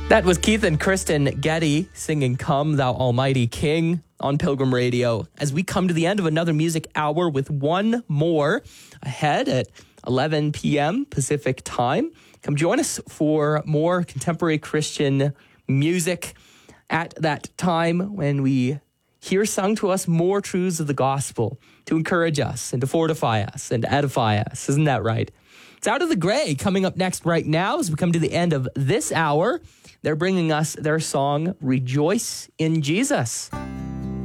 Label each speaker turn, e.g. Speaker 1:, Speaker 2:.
Speaker 1: That was Keith and Kristen Getty singing Come Thou Almighty King on Pilgrim Radio as we come to the end of another music hour with one more ahead at 11 p.m. Pacific time. Come join us for more contemporary Christian music at that time when we hear sung to us more truths of the gospel to encourage us and to fortify us and to edify us. Isn't that right? It's Out of the Gray coming up next right now as we come to the end of this hour. They're bringing us their song, Rejoice in Jesus.